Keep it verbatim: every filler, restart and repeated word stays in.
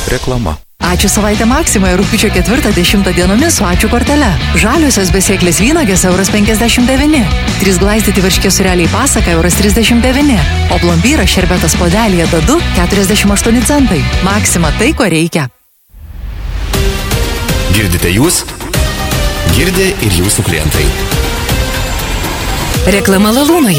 Reklama. Ačiū savaitę Maksimoje rugpjūčio ketvirtą dešimtą dienomis su ačiū kortele. Žaliosios besėklės vynagės euras penkiasdešimt devyni. Trys glaistyti varškės sūreliai pasaka euras trisdešimt devyni. O plombyras šerbetas podelyje dadu keturiasdešimt aštuoni centai. Maksima tai, ko reikia. Girdite jūs? Girdi ir jūsų klientai. Reklama Lalūnoje.